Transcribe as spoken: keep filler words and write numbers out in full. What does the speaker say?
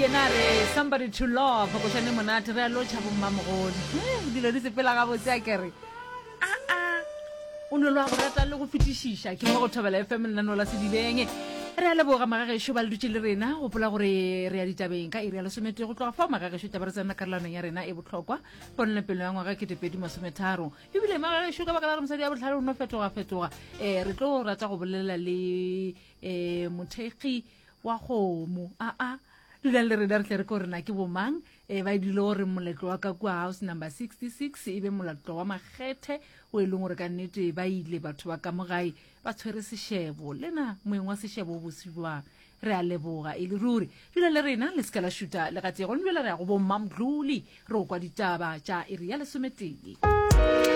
yena re somebody to love go tsene monate re a lo tšha bommamogodi dilo di sepela ga botse a kere aa o ne lo a go rata le go fetišiša ke mo go thobela F M lenano la sedibeng re a leboga magagešo ba le dutše le rena gopola gore re ya ditabeng ka iri ya lesomete go tloga fa magagešo taba re tsena karolwaneng ya rena e botlhokwa ponele pelo ya ngwaga ketepedi masometharo ebile magagešo ka baka la re mosadi ya botlhale o no fetoga-fetoga um re tlo rata go bolela le um mothegi wa kgomo aa dula le rena re tle re ko rena ke bomang um ba dile gore moletlo wa ka kua house number sixty-six e be moletlo wa makgethe o e leng gore ka nnete ba ile batho ba ka mogae ba tshwere sešebo lena moeng wa sešebo o bosiwang re a leboga e le ruri dula le rena le seka la šuta le gatse go nbela re ya go bommamdluli re go kwa ditaba tša iri ya lesometee